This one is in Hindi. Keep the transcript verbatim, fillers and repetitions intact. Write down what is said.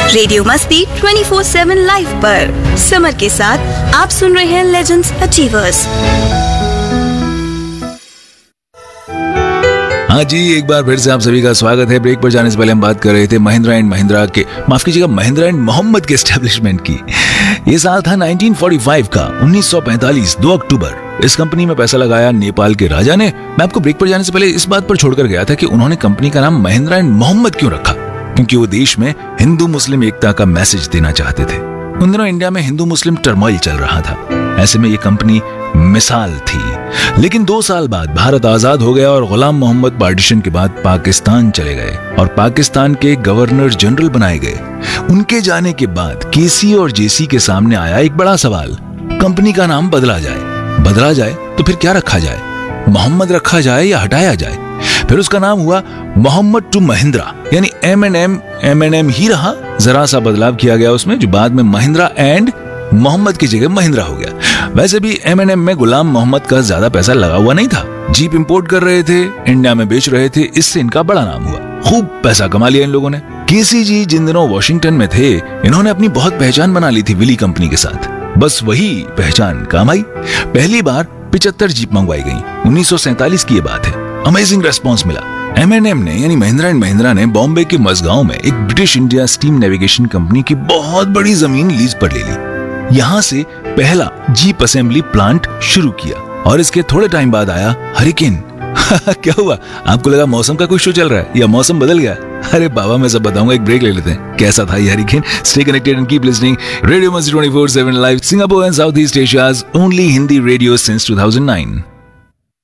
रेडियो मस्ती ट्वेंटी फोर सेवन लाइव पर समर के साथ आप सुन रहे हैं लेजेंड्स अचीवर्स। हाँ जी, एक बार फिर से आप सभी का स्वागत है। ब्रेक पर जाने से पहले हम बात कर रहे थे महिंद्रा एंड महिंद्रा के, माफ कीजिएगा, महिंद्रा एंड मोहम्मद के एस्टेब्लिशमेंट की। ये साल था नाइनटीन फोर्टी फाइव का, उन्नीस सौ पैंतालीस, दो अक्टूबर। इस कंपनी में पैसा लगाया नेपाल के राजा ने। मैं आपको ब्रेक पर जाने से पहले इस बात पर छोड़कर गया था कि उन्होंने कंपनी का नाम महिंद्रा एंड मोहम्मद क्यों रखा, क्योंकि वो देश में हिंदू मुस्लिम एकता का मैसेज देना चाहते थे। उन दिनों इंडिया में हिंदू मुस्लिम टर्मोइल चल रहा था, ऐसे में ये कंपनी मिसाल थी। लेकिन दो साल बाद भारत आजाद हो गया और गुलाम मोहम्मद पार्टीशन के बाद पाकिस्तान चले गए और पाकिस्तान के गवर्नर जनरल बनाए गए। उनके जाने के बाद केसी और जेसी के सामने आया एक बड़ा सवाल, कंपनी का नाम बदला जाए। बदला जाए तो फिर क्या रखा जाए, मोहम्मद रखा जाए या हटाया जाए? फिर उसका नाम हुआ मोहम्मद टू महिंद्रा, यानी M N M M N M ही रहा, जरा सा बदलाव किया गया उसमें, जो बाद में महिंद्रा एंड मोहम्मद की जगह महिंद्रा हो गया। वैसे भी एम एन एम में गुलाम मोहम्मद का ज्यादा पैसा लगा हुआ नहीं था। जीप इंपोर्ट कर रहे थे, इंडिया में बेच रहे थे, इससे इनका बड़ा नाम हुआ। खूब पैसा कमा लिया इन लोगों ने। केसी जी जिन दिनों वॉशिंगटन में थे, इन्होंने अपनी बहुत पहचान बना ली थी विली कंपनी के साथ। बस वही पहचान काम आई। पहली बार पिचहत्तर जीप मंगवाई गई। उन्नीस सौ सैंतालीस की ये बात है। अमेजिंग रेस्पॉन्स मिला। एम एन एम ने यानी महिंद्रा एंड महिंद्रा ने बॉम्बे के मसगांव में एक British India steam navigation company की बहुत बड़ी जमीन लीज पर ले ली। यहाँ से पहला जीप असेंबली प्लांट शुरू किया और इसके थोड़े टाइम बाद आया हरिकेन। क्या हुआ, आपको लगा मौसम का कोई शो चल रहा है या मौसम बदल गया? अरे बाबा, मैं सब बताऊंगा, एक ब्रेक ले लेते हैं। कैसा था ये hurricane? Stay connected and keep listening. Radio मस्ती twenty four seven live, Singapore and south east Asia's only Hindi radio since two thousand nine.